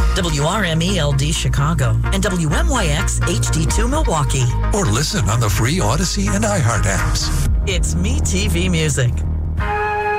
WRME-LD Chicago, and WMYX HD2 Milwaukee. Or listen on the free Odyssey and iHeart apps. It's Me TV Music.